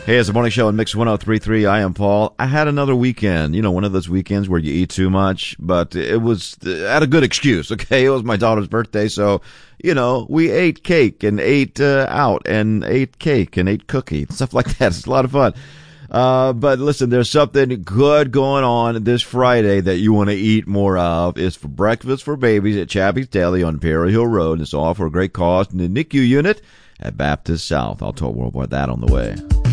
Hey, it's the morning show on Mix 103.3. I am Paul. I had another weekend. You know, one of those weekends where you eat too much, but it was, I had a good excuse, okay? It was my daughter's birthday, so, you know, we ate cake and ate out and ate cake and ate cookie, stuff like that. It's a lot of fun. But listen, there's something good going on this Friday that you want to eat more of. It's for breakfast for babies at Chappie's Deli on Perry Hill Road. It's all for a great cause in the NICU unit at Baptist South. I'll talk more about that on the way.